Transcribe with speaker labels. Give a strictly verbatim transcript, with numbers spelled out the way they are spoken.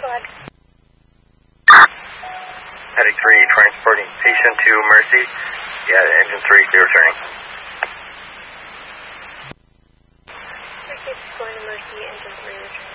Speaker 1: Squad.
Speaker 2: Medic three, transporting patient to Mercy. Yeah, engine three, clear returning.
Speaker 1: Mercy going to Mercy, engine three returning.